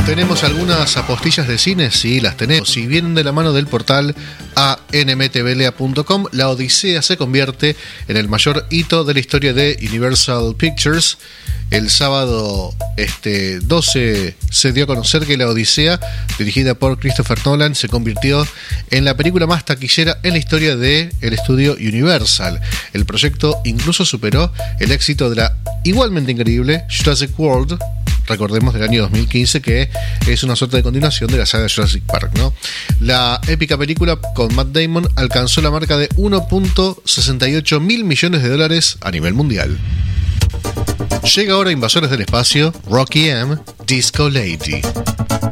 ¿Tenemos algunas apostillas de cine? Sí, las tenemos. Si vienen de la mano del portal anmtvla.com, La Odisea se convierte en el mayor hito de la historia de Universal Pictures. El sábado 12 se dio a conocer que La Odisea, dirigida por Christopher Nolan, se convirtió en la película más taquillera en la historia del estudio Universal. El proyecto incluso superó el éxito de la igualmente increíble Jurassic World, recordemos, del año 2015, que es una suerte de continuación de la saga Jurassic Park, ¿no? La épica película con Matt Damon alcanzó la marca de 1.68 mil millones de dólares a nivel mundial. Llega ahora Invasores del Espacio, Rocky M, Disco Lady.